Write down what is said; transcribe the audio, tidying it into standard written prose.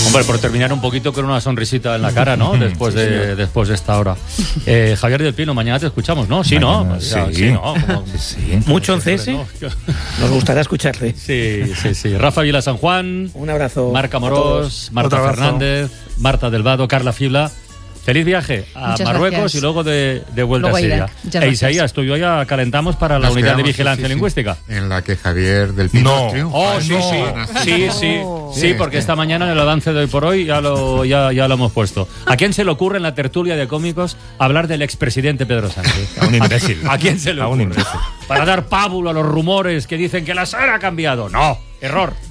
Hombre, por terminar un poquito con una sonrisita en la cara, ¿no? Después de esta hora. Javier del Pino, mañana te escuchamos, ¿no? Sí, mañana, ¿no? Sí, ¿no? Sí. ¿Mucho en CS? ¿no? Nos gustará escucharle. Sí. Rafa Vila San Juan. Un abrazo. Marca Morós, Marta Fernández, Marta del Vado, Carla Fibla. Feliz viaje a Muchas Marruecos gracias. Y luego de vuelta Luego a Siria. Irak. Muchas gracias. Isaías, tú y yo ya calentamos para la Nos unidad de quedamos, vigilancia lingüística. En la que Javier del Pino No. triunfa. Oh, sí, porque esta mañana en el avance de hoy por hoy ya lo hemos puesto. ¿A quién se le ocurre en la tertulia de cómicos hablar del expresidente Pedro Sánchez? A un imbécil. ¿A quién se le A un ocurre? imbécil. Para dar pábulo a los rumores que dicen que la SER ha cambiado. No, error.